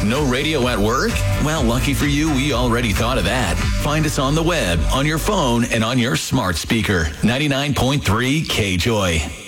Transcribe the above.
No radio at work? Well, lucky for you, we already thought of that. Find us on the web, on your phone, and on your smart speaker. 99.3 KJOY.